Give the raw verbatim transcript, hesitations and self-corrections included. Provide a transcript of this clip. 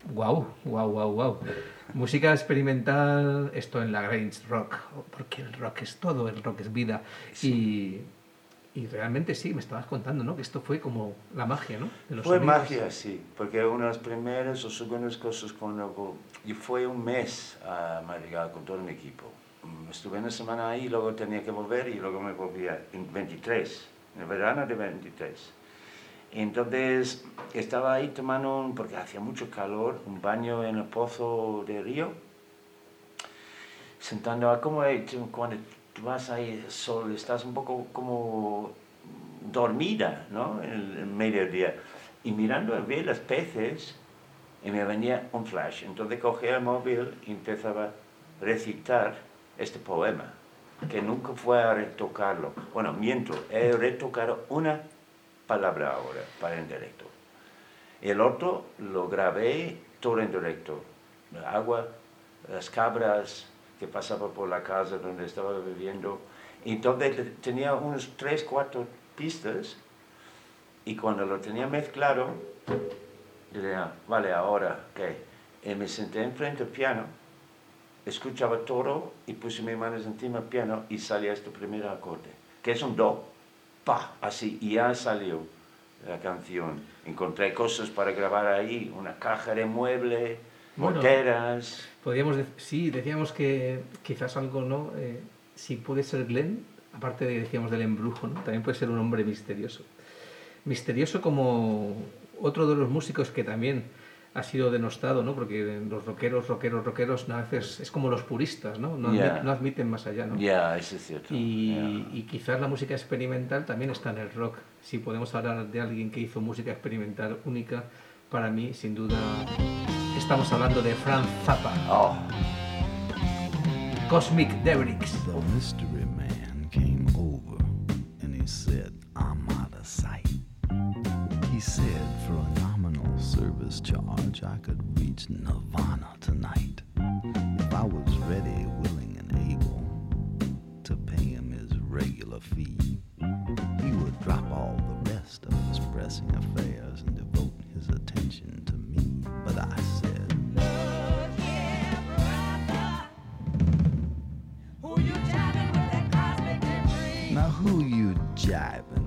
Wow, wow, wow, wow. Música experimental, esto en la Grange Rock, porque el rock es todo, el rock es vida. Sí. Y, y realmente sí, me estabas contando, ¿no? Que esto fue como la magia, ¿no? De los Fue sonidos. magia, sí, porque una de las primeras o segundas cosas cuando yo fui un mes a Madrigal con todo mi equipo. Estuve una semana ahí, luego tenía que volver y luego me volvía en veintitrés, en el verano de veintitrés. Entonces estaba ahí tomando, un, porque hacía mucho calor, un baño en el pozo de río, sentando a como cuando tú vas ahí solo, estás un poco como dormida, ¿no? En el mediodía. Y mirando a ver los peces, y me venía un flash. Entonces cogía el móvil y empezaba a recitar este poema, que nunca fue a retocarlo. Bueno, miento, he retocado una palabra ahora para en directo. El otro lo grabé todo en directo. El agua, las cabras que pasaban por la casa donde estaba viviendo. Entonces tenía unos tres, cuatro pistas y cuando lo tenía mezclado, diría, vale, ahora, ¿qué? Y me senté enfrente del piano, escuchaba todo y puse mis manos encima del piano y salía este primer acorde, que es un do, pa, así, y ya salió la canción. Encontré cosas para grabar ahí, una caja de mueble, Bueno, goteras. podríamos decir, sí, decíamos que quizás algo, ¿no? Eh, si puede ser Glenn, aparte de, decíamos, del embrujo, ¿no? También puede ser un hombre misterioso. Misterioso como otro de los músicos que también ha sido denostado, ¿no? Porque los rockeros, rockeros, rockeros, no, a veces es como los puristas, ¿no? No, Yeah. admit, no admiten más allá, ¿no? Ya, yeah, eso es cierto. Y, Yeah. y quizás la música experimental también está en el rock. Si podemos hablar de alguien que hizo música experimental única, para mí, sin duda, estamos hablando de Frank Zappa. Oh. Cosmic Debrics. The mystery man came over and he said, I'm out of sight. He said for a nominal service charge I could reach Nirvana tonight. If I was ready, willing and able to pay him his regular fee, he would drop all the rest of his pressing affairs and devote his attention to me. But I said, Look here, brother, who you jiving with that cosmic debris? now who you jiving